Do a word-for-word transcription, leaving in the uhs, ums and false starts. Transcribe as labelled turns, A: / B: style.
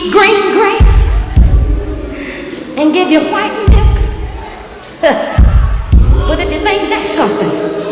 A: green grass and give you white milk. But if you think that's something,